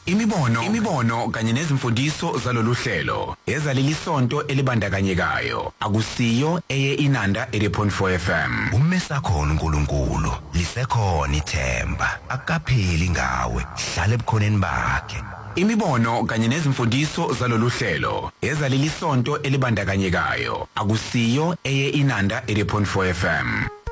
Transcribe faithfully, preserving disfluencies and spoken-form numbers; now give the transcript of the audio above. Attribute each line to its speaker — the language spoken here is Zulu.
Speaker 1: Imibono imibono kanye nezimfundiso zalolu hlelo ezaleli sonto elibandakanyekayo akusiyo eye Inanda eighty point four F M.
Speaker 2: Umesa khona uNkulunkulu lisekhona ithemba akapheli ngawe hlale ebukhoneni bakhe.
Speaker 1: Imibono kanye nezimfundiso zalolu hlelo ezaleli sonto elibandakanyekayo akusiyo eye Inanda eighty point four F M.